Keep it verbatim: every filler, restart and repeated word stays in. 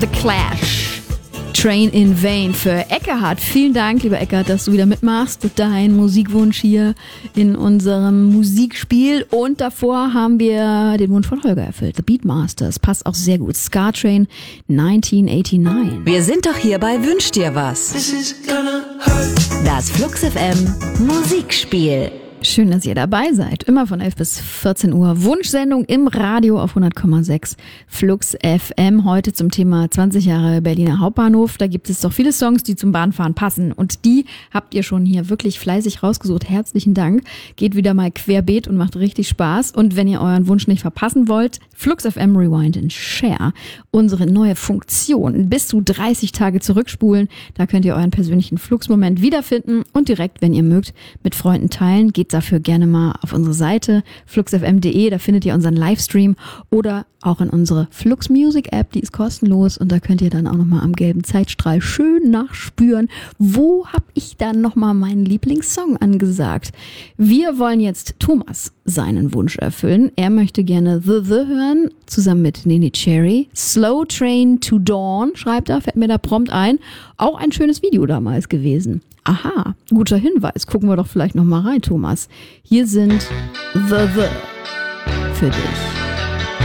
The Clash. Train in Vain für Eckehard. Vielen Dank, lieber Eckehard, dass du wieder mitmachst. Dein Musikwunsch hier in unserem Musikspiel. Und davor haben wir den Wunsch von Holger erfüllt. The Beatmasters. Passt auch sehr gut. Ska Train neunzehnhundertneunundachtzig. Wir sind doch hier bei Wünsch dir was. Das Flux F M Musikspiel. Schön, dass ihr dabei seid. Immer von elf bis vierzehn Uhr. Wunschsendung im Radio auf hundert Komma sechs Flux F M. Heute zum Thema zwanzig Jahre Berliner Hauptbahnhof. Da gibt es doch viele Songs, die zum Bahnfahren passen. Und die habt ihr schon hier wirklich fleißig rausgesucht. Herzlichen Dank. Geht wieder mal querbeet und macht richtig Spaß. Und wenn ihr euren Wunsch nicht verpassen wollt, Flux F M Rewind and Share. Unsere neue Funktion. Bis zu dreißig Tage zurückspulen. Da könnt ihr euren persönlichen Flux-Moment wiederfinden und direkt, wenn ihr mögt, mit Freunden teilen. Geht dafür gerne mal auf unsere Seite flux f m punkt d, da findet ihr unseren Livestream oder auch in unsere Flux Music App, die ist kostenlos und da könnt ihr dann auch nochmal am gelben Zeitstrahl schön nachspüren, wo habe ich dann nochmal meinen Lieblingssong angesagt. Wir wollen jetzt Thomas seinen Wunsch erfüllen. Er möchte gerne The The hören, zusammen mit Neneh Cherry. Slow Train to Dawn, schreibt er, fällt mir da prompt ein. Auch ein schönes Video damals gewesen. Aha, guter Hinweis. Gucken wir doch vielleicht noch mal rein, Thomas. Hier sind The The für dich.